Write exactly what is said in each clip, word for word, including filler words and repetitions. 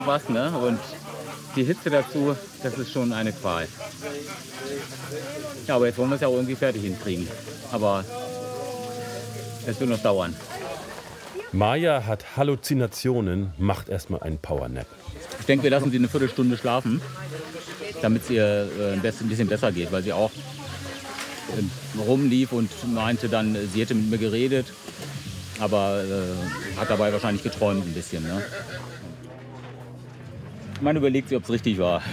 was, ne? Und die Hitze dazu, das ist schon eine Qual. Ja, aber jetzt wollen wir es ja auch irgendwie fertig hinkriegen. Aber es wird noch dauern. Maja hat Halluzinationen, macht erstmal einen Powernap. Ich denke, wir lassen sie eine Viertelstunde schlafen, damit es ihr äh, ein bisschen besser geht, weil sie auch äh, rumlief und meinte dann, sie hätte mit mir geredet, aber äh, hat dabei wahrscheinlich geträumt ein bisschen. Ne? Man überlegt sich, ob es richtig war,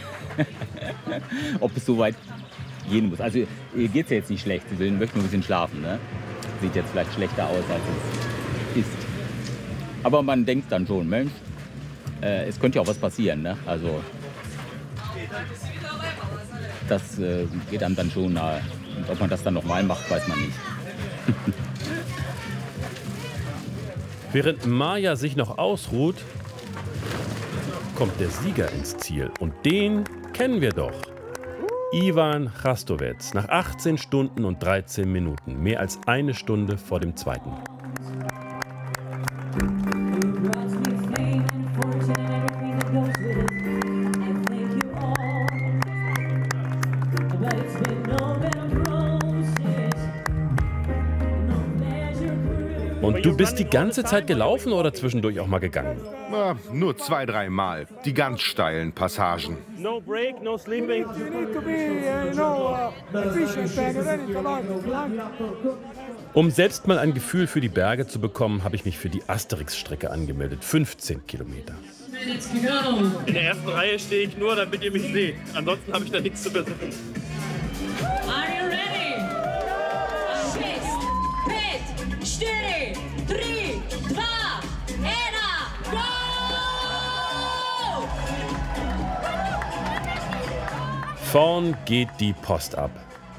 ob es so weit gehen muss. Also ihr geht es ja jetzt nicht schlecht, sie will, möchte nur ein bisschen schlafen. Ne? Sieht jetzt vielleicht schlechter aus, als es ist. Aber man denkt dann schon, Mensch, äh, es könnte ja auch was passieren. Ne? Also das äh, geht einem dann schon nahe. Und ob man das dann nochmal macht, weiß man nicht. Während Maja sich noch ausruht, kommt der Sieger ins Ziel. Und den kennen wir doch. Ivan Chrastovec nach achtzehn Stunden und dreizehn Minuten. Mehr als eine Stunde vor dem zweiten. Und du bist die ganze Zeit gelaufen oder zwischendurch auch mal gegangen? Na, nur zwei, drei Mal. Die ganz steilen Passagen. No break, no sleeping. Um selbst mal ein Gefühl für die Berge zu bekommen, habe ich mich für die Asterix-Strecke angemeldet. fünfzehn Kilometer. In der ersten Reihe stehe ich nur, damit ihr mich seht. Ansonsten habe ich da nichts zu besitzen. Are you ready? sechs, fünf, vier, drei, zwei, eins, go! Vorn geht die Post ab.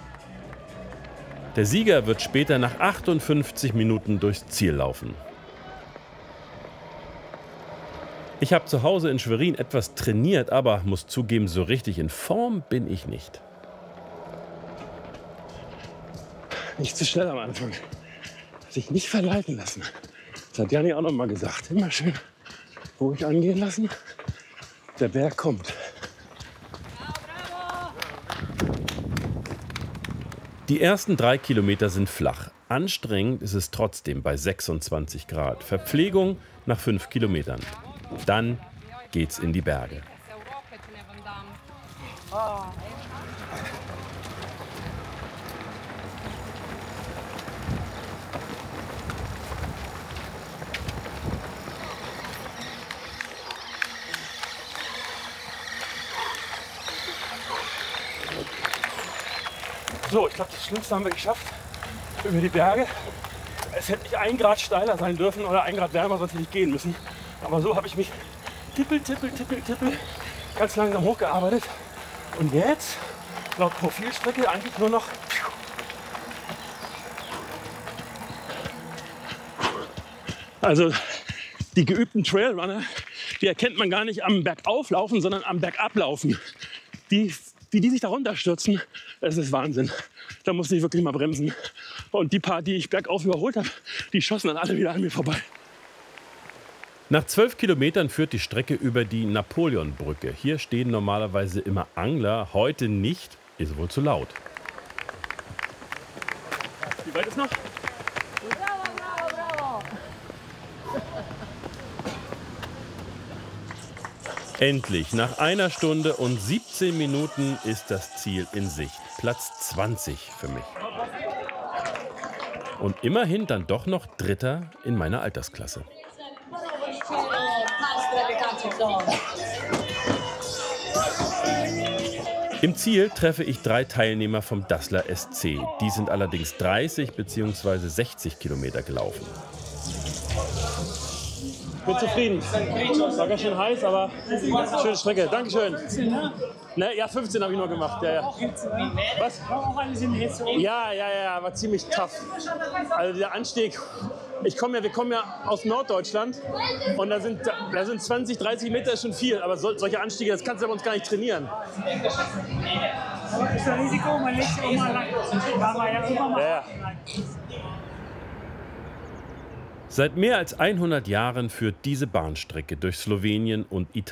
Der Sieger wird später nach achtundfünfzig Minuten durchs Ziel laufen. Ich habe zu Hause in Schwerin etwas trainiert, aber muss zugeben, so richtig in Form bin ich nicht. Nicht zu schnell am Anfang. Sich nicht verleiten lassen. Das hat Janni auch noch mal gesagt. Immer schön ruhig angehen lassen. Der Berg kommt. Die ersten drei Kilometer sind flach. Anstrengend ist es trotzdem bei sechsundzwanzig Grad. Verpflegung nach fünf Kilometern. Dann geht's in die Berge. So, ich glaube, das Schlimmste haben wir geschafft. Über die Berge. Es hätte nicht ein Grad steiler sein dürfen oder ein Grad wärmer, sonst hätte ich gehen müssen. Aber so habe ich mich tippel, tippel, tippel, tippel ganz langsam hochgearbeitet. Und jetzt, laut Profilstrecke, eigentlich nur noch. Also die geübten Trailrunner, die erkennt man gar nicht am Bergauflaufen, sondern am Bergablaufen. Die, wie die sich da runterstürzen, das ist Wahnsinn. Da musste ich wirklich mal bremsen. Und die paar, die ich bergauf überholt habe, die schossen dann alle wieder an mir vorbei. Nach zwölf Kilometern führt die Strecke über die Napoleonbrücke. Hier stehen normalerweise immer Angler, heute nicht, ist wohl zu laut. Wie weit ist noch? Endlich, nach einer Stunde und siebzehn Minuten ist das Ziel in Sicht. Platz zwanzig für mich. Und immerhin dann doch noch Dritter in meiner Altersklasse. Im Ziel treffe ich drei Teilnehmer vom Dassler S C. Die sind allerdings dreißig bzw. sechzig Kilometer gelaufen. Ich bin zufrieden. War ganz schön heiß, aber schöne Strecke. Dankeschön. Ne, ja, fünfzehn habe ich nur gemacht. Ja, ja. Was? Ja, ja, ja, war ziemlich tough. Also der Anstieg. Ich komme ja, wir kommen ja aus Norddeutschland und da sind, da sind zwanzig, dreißig Meter schon viel. Aber so, solche Anstiege, das kannst du bei uns gar nicht trainieren. Ist ein Risiko, man legt sich auch mal lang. Ja, ja. Seit mehr als hundert Jahren führt diese Bahnstrecke durch Slowenien und Italien.